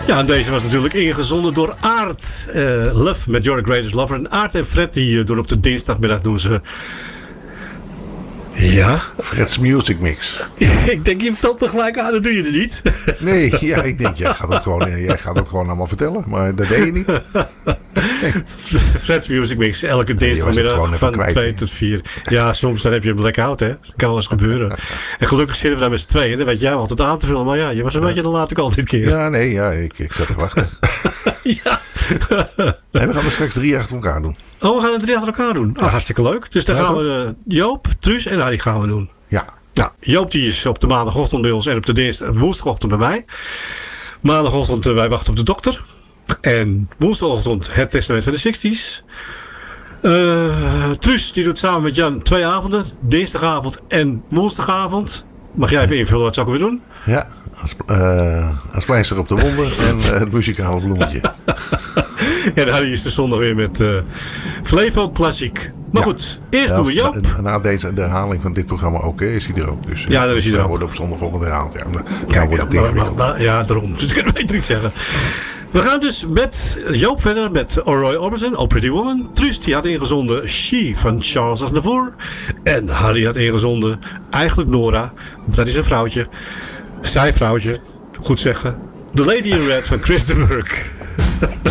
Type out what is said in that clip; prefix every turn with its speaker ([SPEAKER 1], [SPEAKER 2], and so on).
[SPEAKER 1] Ja, en deze was natuurlijk ingezonden door Aart. Love met Your Greatest Lover. En Aart en Fred die doen op de dinsdagmiddag doen ze... Ja?
[SPEAKER 2] Fred's Music Mix.
[SPEAKER 1] Ik denk, je valt me gelijk aan, dat doe je er niet.
[SPEAKER 2] Nee, ja, ik denk, jij gaat het gewoon allemaal vertellen. Maar dat deed je niet. Nee.
[SPEAKER 1] Fred's Music Mix, elke dinsdagmiddag van 2 tot 4. Ja, soms dan heb je een blackout, hè. Dat kan wel eens gebeuren. En gelukkig zitten we daar met z'n tweeën. Dan weet jij altijd aan te vullen. Maar ja, je was een beetje te laat ook al dit keer.
[SPEAKER 2] Ja, nee, ja, ik zat te wachten.
[SPEAKER 1] Ja.
[SPEAKER 2] Nee, we gaan er straks 3 achter elkaar doen.
[SPEAKER 1] Oh, we gaan er 3 achter elkaar doen. Oh, hartstikke leuk. Dus dan gaan we Joop, Truus en Harry gaan we doen.
[SPEAKER 2] Ja.
[SPEAKER 1] Ja, Joop die is op de maandagochtend bij ons en op de woensdagochtend bij mij. Maandagochtend wij wachten op de dokter. En woensdagochtend het testament van de 60's. Truus die doet samen met Jan 2 avonden. Dinsdagavond en woensdagavond. Mag jij even invullen wat zou ik weer doen?
[SPEAKER 2] Ja, als pleister op de wonden en het muzikale bloemetje.
[SPEAKER 1] En Harry is de zondag weer met Flevo Klassiek. Maar goed, eerst doen we Joop.
[SPEAKER 2] Na de herhaling van dit programma ook, is hij er ook. Dus,
[SPEAKER 1] ja, dan is hij er ook.
[SPEAKER 2] Wordt op zondagochtend herhaald. Ja,
[SPEAKER 1] kijk, ja, daarom. Dus ik kan het beter niet zeggen. We gaan dus met Joop verder met Roy Orbison, Oh Pretty Woman. Truus die had ingezonden She van Charles Aznavour. En Harry had ingezonden eigenlijk Nora. Dat is een vrouwtje. Zij vrouwtje. Goed zeggen. The Lady in Red van Chris de Burgh.